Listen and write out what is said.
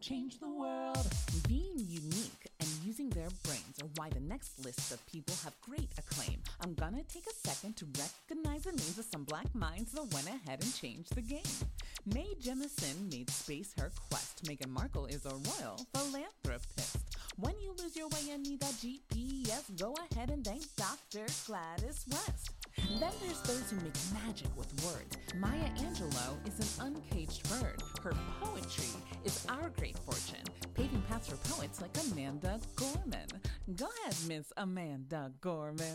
change the world. Being unique and using their brains are why the next list of people have great acclaim. I'm gonna take a second to recognize the names of some black minds that went ahead and changed the game. Mae Jemison made space her quest. Meghan Markle is a royal philanthropist. When you lose your way and need that GPS, go ahead and thank Dr. Gladys West. Then there's those who make magic with words. Maya Angelou is an uncaged bird. Her poetry is our great fortune, paving paths for poets like Amanda Gorman. Go ahead, Miss Amanda Gorman.